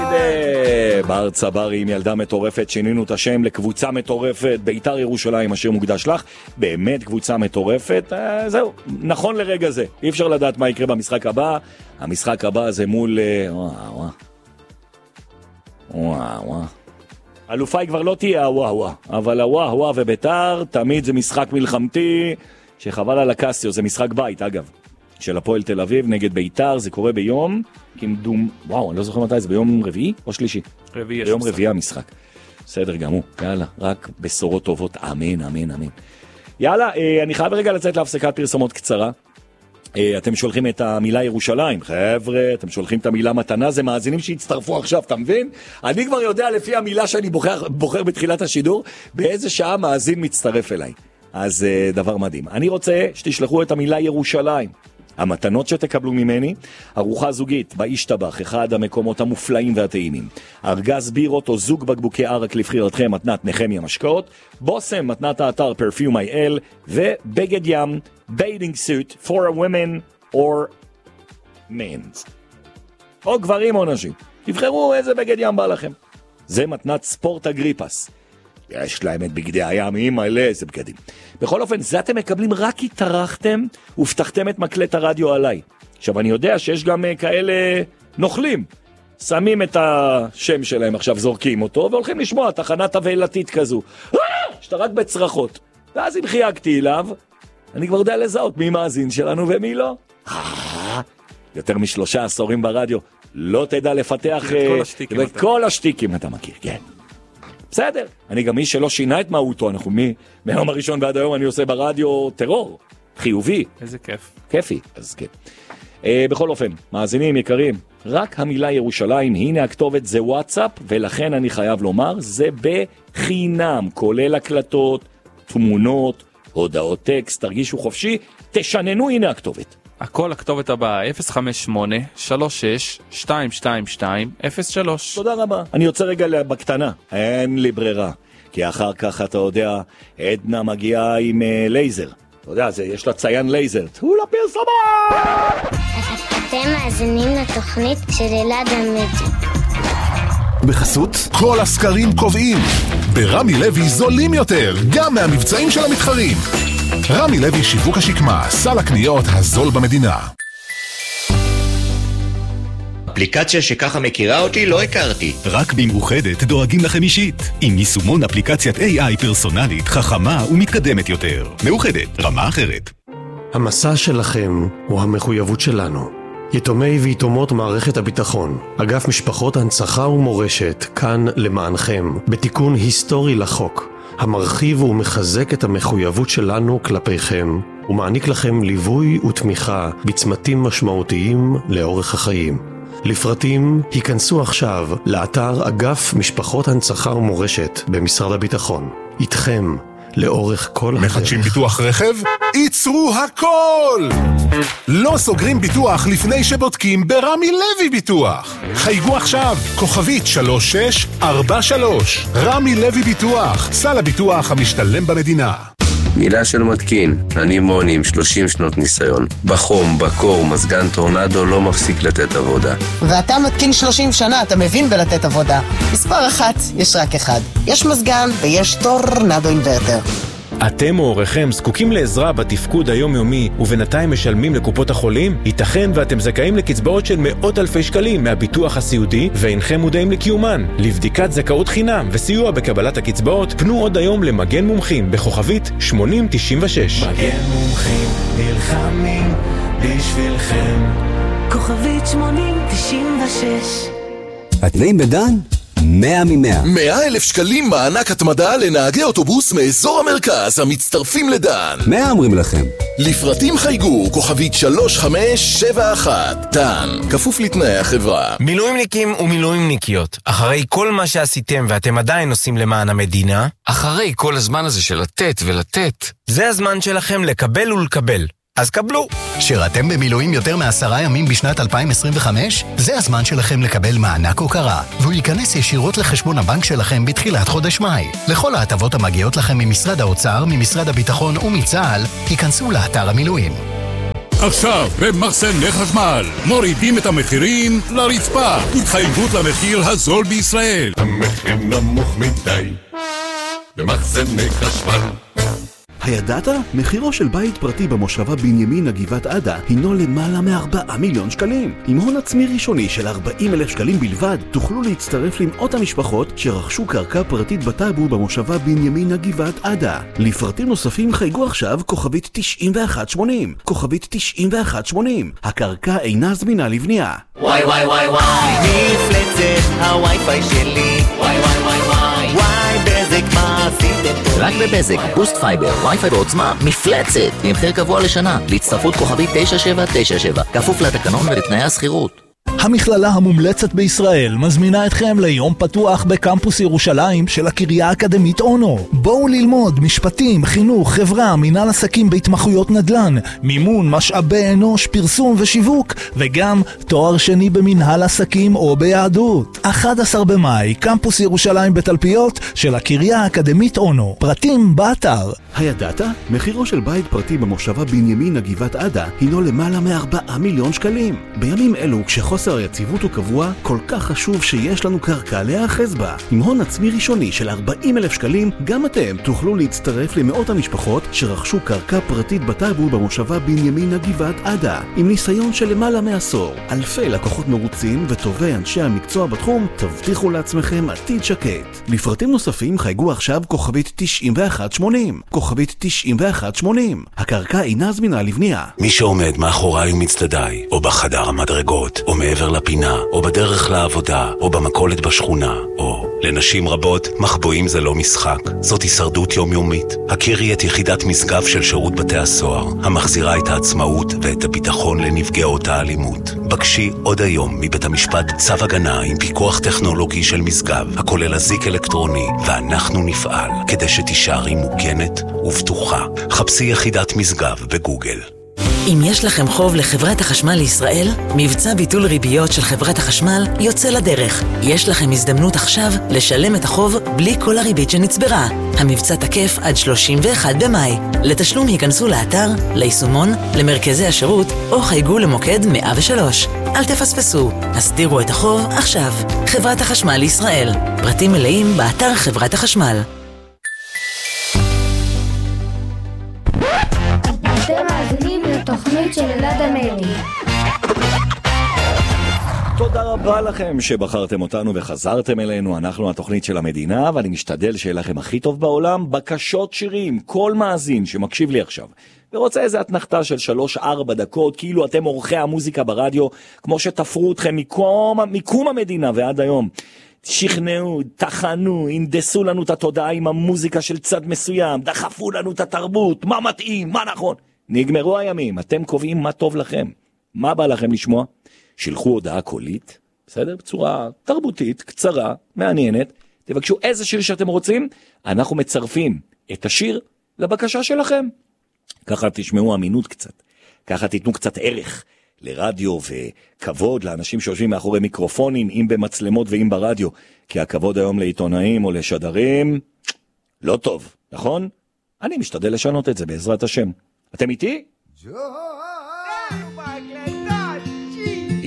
בר צברי עם ילדה מטורפת, שינינו את השם לקבוצה מטורפת, בית"ר ירושלים, השיר מוקדש לך, באמת קבוצה מטורפת, זהו, נכון לרגע זה, אי אפשר לדעת מה יקרה במשחק הבא, המשחק הבא זה מול, וואו. אלופה היא כבר לא תהיה הוואו, אבל הוואו ובית"ר, תמיד זה משחק מלחמתי, שחבל על הקסיו, זה משחק בית אגב. של הפועל תל אביב נגד בית"ר, זה קורה ביום כמדום, וואו, אני לא זוכר מתי, זה ביום רביעי או שלישי? רביעי. ביום רביעי המשחק. בסדר גמור, יאללה, רק בשורות טובות, אמן, אמן, אמן. יאללה, אני חייב רגע לצאת להפסקת פרסומות קצרה. אתם שולחים את המילה ירושלים, חבר'ה, אתם שולחים את המילה מתנה, זה מאזינים שהצטרפו עכשיו, אתה מבין? אני כבר יודע לפי המילה שאני בוחר בתחילת השידור, באיזה שעה מאזין מצטרף אליי. אז דבר מדהים. אני רוצה שתשלחו את המילה ירושלים. המתנות שתקבלו ממני, ארוחה זוגית באיש טבח, אחד המקומות המופלאים והטעימים, ארגז בירות או זוג בקבוקי ערק לבחירתכם, מתנת נחמיה משקאות, בוסם, מתנת האתר פרפיום איי-אל, ובגד ים, bathing suit for a women or men. או גברים או נשים. תבחרו איזה בגד ים בא לכם. זה מתנת ספורט אגריפס. יש להם את בגדי הים, אימא'לה, איזה בגדים. בכל אופן, זה אתם מקבלים רק כי טרחתם ופתחתם את מקלט הרדיו עליי. עכשיו, אני יודע שיש גם כאלה נוכלים. שמים את השם שלהם עכשיו, זורקים אותו, והולכים לשמוע תחנת הוילתית כזו. שאתה רק בצרחות. ואז אם חייגתי אליו, אני כבר יודע לזהות מי מאזין שלנו ומי לא. יותר מ3 עשורים ברדיו. לא תדע לפתח את כל השטיקים אתה מכיר, כן. בסדר, אני גם מי שלא שינה את מהותו, אנחנו מהיום הראשון ועד היום אני עושה ברדיו טרור, חיובי. איזה כיף. כיפי, אז כן. בכל אופן, מאזינים יקרים, רק המילה ירושלים, הנה הכתובת, זה וואטסאפ, ולכן אני חייב לומר, זה בחינם, כולל הקלטות, תמונות, הודעות טקסט, תרגישו חופשי, תשננו, הנה הכתובת. הכל הכתובת הבאה, 058-36-222-03. תודה רבה. אני יוצא רגע בקטנה, אין לי ברירה. כי אחר כך אתה יודע, עדנה מגיעה עם לייזר. אתה יודע, יש לה ציין לייזר. תהיו לפרסומה! אתם מאזינים לתוכנית של אלעד עמידי. בחסות, כל הסקרים קובעים. ברמי לוי זולים יותר, גם מהמבצעים של המתחרים. רמי לוי שיווק השקמה, סל הקניות הזול במדינה. אפליקציה שככה מכירה אותי לא הכרתי. רק במאוחדת דואגים לכם אישית. עם יישומון אפליקציית AI פרסונלית, חכמה ומתקדמת יותר. מאוחדת, רמה אחרת. המסע שלכם הוא המחויבות שלנו. יתומי ויתומות מערכת הביטחון, אגף משפחות הנצחה ומורשת, כאן למענכם, בתיקון היסטורי לחוק, המרחיב ומחזק את המחויבות שלנו כלפיכם, ומעניק לכם ליווי ותמיכה בצמתים משמעותיים לאורך החיים. לפרטים, היכנסו עכשיו לאתר אגף משפחות הנצחה ומורשת במשרד הביטחון. איתכם, לאורך כל הדרך. מחדשים ביטוח רכב? ייצרו הכל! לא סוגרים ביטוח לפני שבודקים ברמי לוי ביטוח. חייגו עכשיו, כוכבית 3643. רמי לוי ביטוח, סל הביטוח המשתלם במדינה. מילה של מתקין, אני מוני עם 30 שנות ניסיון. בחום, בקור, מזגן טורנדו לא מפסיק לתת עבודה. ואתה מתקין 30 שנה, אתה מבין בלתת עבודה. מספר 1, יש רק אחד. יש מזגן ויש טורנדו אינברטר. אתם או הוריכם זקוקים לעזרה בתפקוד היומיומי ובינתיים משלמים לקופות החולים? ייתכן ואתם זכאים לקצבאות של מאות אלפי שקלים מהביטוח הסיעודי ואינכם מודעים לקיומן. לבדיקת זכאות חינם וסיוע בקבלת הקצבאות פנו עוד היום למגן מומחים בכוכבית 8096. מגן מומחים נלחמים בשבילכם. כוכבית 8096. התנאים בדן? 100 מ-100. 100,000 שקלים מענק התמדה לנהגי אוטובוס מאזור המרכז המצטרפים לדן. 100 אומרים לכם. לפרטים חייגו, כוכבית 3571. דן, כפוף לתנאי החברה. מילואימניקים ומילואימניקיות, אחרי כל מה שעשיתם ואתם עדיין עושים למען המדינה, אחרי כל הזמן הזה של לתת ולתת, זה הזמן שלכם לקבל ולקבל. אז קבלו. שירתם במילואים יותר מ10 ימים בשנת 2025? זה הזמן שלכם לקבל מענק הוקרה, והוא ייכנס ישירות לחשבון הבנק שלכם בתחילת חודש מאי. לכל ההטבות המגיעות לכם ממשרד האוצר, ממשרד הביטחון ומצה"ל, ייכנסו לאתר המילואים. עכשיו במחסני חשמל מורידים את המחירים לרצפה. התחייבות למחיר הזול בישראל. המחיר נמוך מדי במחסני חשמל. הידעת? מחירו של בית פרטי במושבה בנימין הגבעת עדה הינו למעלה מ4 מיליון שקלים. עם הון עצמי ראשוני של 40,000 שקלים בלבד, תוכלו להצטרף למאות המשפחות שרכשו קרקע פרטית בטאבו במושבה בנימין הגבעת עדה. לפרטים נוספים חייגו עכשיו כוכבית 9180. כוכבית 9180. הקרקע אינה זמינה לבנייה. וואי וואי וואי וואי, מפלצת הווי-פיי שלי. וואי וואי וואי וואי, וואי בזק מה עשיתם? רק בבזק, בוסט פייבר, וי-פיי בעוצמה, מפלצת, עם מחיר קבוע לשנה, להצטרפות כוכבית 9797, כפוף לתקנון ולתנאי הסחירות. המכללה המומלצת בישראל מזמינה אתכם ליום פתוח בקמפוס ירושלים של הקריה האקדמית אונו. בואו ללמוד משפטים, חינוך, חברה, מנהל עסקים בהתמחויות נדל"ן, מימון, משאבי אנוש, פרסום ושיווק, וגם תואר שני במנהל עסקים או ביהדות. 11 במאי, קמפוס ירושלים בתלפיות של הקריה האקדמית אונו. פרטים באתר. הידעת? מחירו של בית פרטי במושבה בנימין הגבעת עדה הינו למעלה מ4 מיליון שקלים. בימים אלו כשחוסר היציבות הוא קבוע, כל כך חשוב שיש לנו קרקע להאחז בה. עם הון עצמי ראשוני של 40,000 שקלים, גם אתם תוכלו להצטרף למאות המשפחות שרכשו קרקע פרטית בטאבו במושבה בנימין הגבעת עדה. עם ניסיון של למעלה מעשור, אלפי לקוחות מרוצים וטובי אנשי המקצוע בתחום, תבטיחו לעצמכם עתיד שקט. לפרטים נוספים חייגו עכשיו כוכבית 9180. כוכבית 9180. הקרקע אינה זמינה לבנייה. מי שעומד מאחוריי ומצדדיי, או בחדר המדרגות, או מעבר לפינה, או בדרך לעבודה, או במכולת בשכונה, או לנשים רבות, מחבואים זה לא משחק, זאת הישרדות יומיומית. הכירי את יחידת משגב של שירות בתי הסוהר, המחזירה את העצמאות ואת הביטחון לנפגעות האלימות. בקשי עוד היום מבית המשפט צו הגנה עם פיקוח טכנולוגי של משגב, הכולל אזיק אלקטרוני, ואנחנו נפעל כדי שתישארי מוגנת ובטוחה. חפשי יחידת משגב בגוגל. אם יש לכם חוב לחברת החשמל לישראל, מבצע ביטול ריביות של חברת החשמל יוצא לדרך. יש לכם הזדמנות עכשיו לשלם את החוב בלי כל הריבית שנצברה. המבצע תקף עד 31 במאי. לתשלום ייכנסו לאתר, ליישומון, למרכזי השירות, או חייגו למוקד 103. אל תפספסו, הסתירו את החוב עכשיו. חברת החשמל לישראל. פרטים מלאים באתר חברת החשמל. אתם מאזינים לתוכנית של אלעד עמדי. תודה רבה לכם שבחרתם אותנו וחזרתם אלינו. אנחנו התוכנית של המדינה, ואני משתדל שיהיה לכם הכי טוב בעולם. בקשות שירים, כל מאזין שמקשיב לי עכשיו ורוצה איזה התנחתה של 3-4 דקות, כאילו אתם אורחי המוזיקה ברדיו, כמו שתפרו אתכם מקום המדינה ועד היום. שכנעו, תחנו, הנדסו לנו את התודעה עם המוזיקה של צד מסוים, דחפו לנו את התרבות, מה מתאים, מה נכון. נגמרו הימים, אתם קובעים מה טוב לכם. מה בא לכם לשמוע? שילחו הודעה קולית, בסדר? בצורה תרבותית, קצרה, מעניינת. תבקשו איזה שיר שאתם רוצים, אנחנו מצרפים את השיר לבקשה שלכם. ככה תשמעו אמינות קצת, ככה תיתנו קצת ערך לרדיו וכבוד לאנשים שיושבים מאחורי מיקרופונים, אם במצלמות ואם ברדיו, כי הכבוד היום לעיתונאים או לשדרים לא טוב, נכון? אני משתדל לשנות את זה בעזרת השם. אתם איתי?